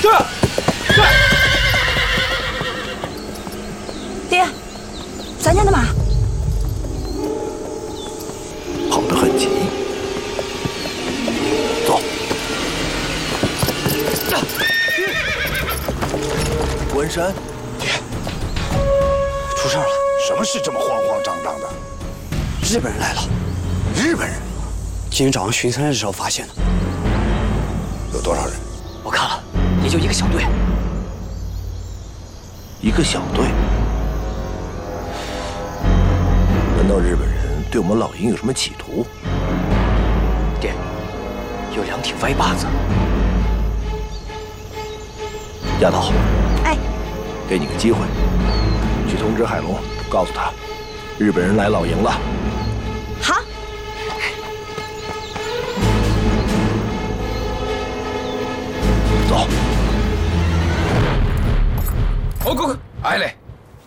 爹，咱家的马跑得很急。走。关山， 爹，出事了！ 什么事这么慌慌张张的？ 日本人来了。 日本人？ 今天早上巡山的时候发现的。 有多少人？ 我看了，也就一个小队。 一个小队？难道日本人对我们老营有什么企图？ 爹，有2挺歪把子。 丫头， 哎， 给你个机会，去通知海龙，告诉他，日本人来老营了。 好。 走。 報告、入れ。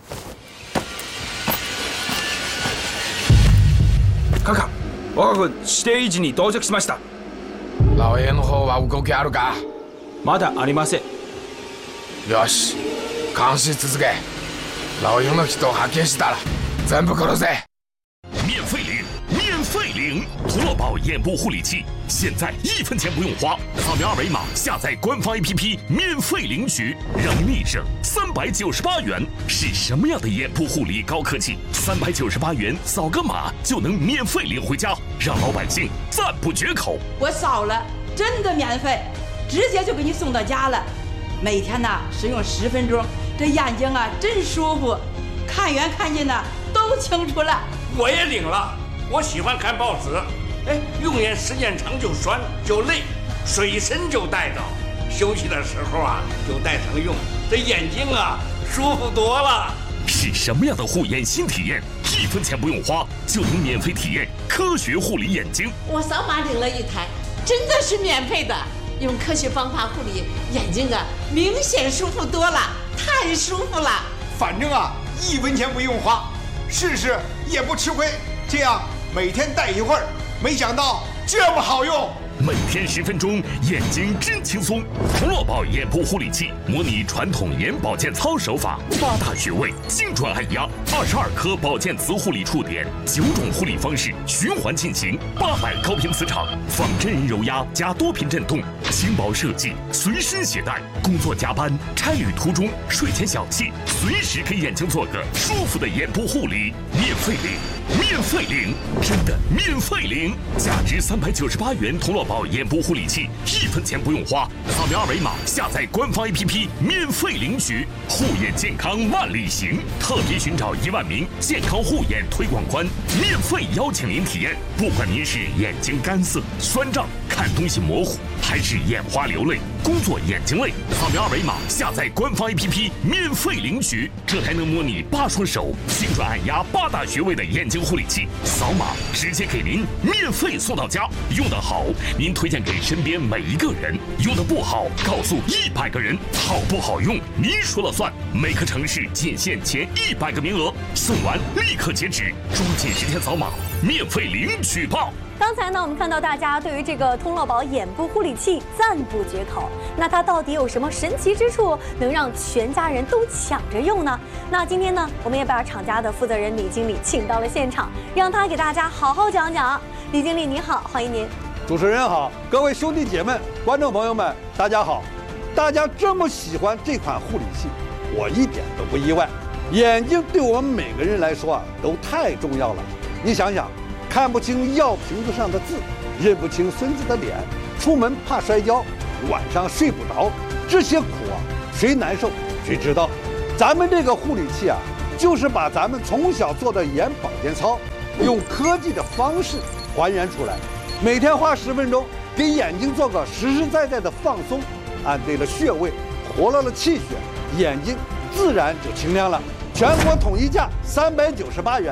カカ、我が軍指定位置に到着しました。 老営の方は動きあるか？ まだありません。 よし、監視続け。老营の人を発見したら全部殺せ。 免费领，免费领！图乐宝眼部护理器，现在1分钱不用花，扫描2维码下载官方 APP， 免费领取，让你立省398元。是什么样的眼部护理高科技？398元扫个码就能免费领回家，让老百姓赞不绝口。 我扫了，真的免费，直接就给你送到家了。每天呢使用10分钟，这眼睛啊真舒服，看远看近呢都清楚了。 我也领了，我喜欢看报纸，哎，用眼时间长就酸就累，水参就带着，休息的时候啊就带上用，这眼睛啊舒服多了。 是什么样的护眼新体验？1分钱不用花就能免费体验科学护理眼睛。 我扫码领了1台，真的是免费的。用科学方法护理眼睛啊，明显舒服多了，太舒服了。 反正啊，1分钱不用花，试试也不吃亏。这样每天戴一会儿，没想到这么好用。 每天10分钟，眼睛真轻松。图乐宝眼部护理器模拟传统眼保健操手法，8大穴位精准按压，22颗保健磁护理触点，9种护理方式循环进行，800高频磁场，仿真人揉压加多频震动，轻薄设计，随身携带。工作加班、差旅途中、睡前小憩，随时给眼睛做个舒服的眼部护理，免费领，免费领，真的免费领！价值398元图乐宝眼部护理器，1分钱不用花，扫描2维码下载官方 APP， 免费领取。护眼健康万里行，特别寻找1万名健康护眼推广官，免费邀请您体验。不管您是眼睛干涩、酸胀、看东西模糊，还是眼花流泪、工作眼睛累，扫描2维码下载官方 APP， 免费领取。这台能模拟8双手精准按压8大穴位的眼睛护理器，扫码直接给您免费送到家。用得好，您推荐给身边每一个人；用得不好，告诉100个人。好不好用，您说了算。每个城市仅限前100个名额，送完立刻截止，抓紧时间扫码，免费领取吧。 刚才呢，我们看到大家对于这个通乐宝眼部护理器赞不绝口。那它到底有什么神奇之处，能让全家人都抢着用呢？那今天呢，我们也把厂家的负责人李经理请到了现场，让他给大家好好讲讲。李经理您好，欢迎您。 主持人好，各位兄弟姐妹、观众朋友们，大家好。大家这么喜欢这款护理器，我一点都不意外。眼睛对我们每个人来说啊，都太重要了。你想想。看不清药瓶子上的字，认不清孙子的脸，出门怕摔跤，晚上睡不着，这些苦啊，谁难受谁知道。咱们这个护理器啊，就是把咱们从小做的眼保健操，用科技的方式还原出来。每天花10分钟，给眼睛做个实实在在的放松，按对了穴位，活络了气血，眼睛自然就清亮了。全国统一价398元。